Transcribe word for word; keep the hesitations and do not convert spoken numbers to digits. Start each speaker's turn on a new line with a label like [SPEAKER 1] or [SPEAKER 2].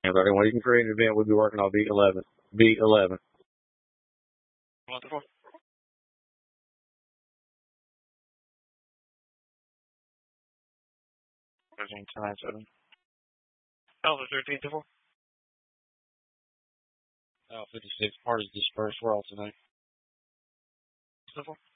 [SPEAKER 1] And thirty-one, you can create an event. We'll be working on B eleven. B eleven.
[SPEAKER 2] Wonderful. thirteen times seven. Alpha thirteen to four. Alpha fifty-six, parties dispersed. We're all tonight. Simple.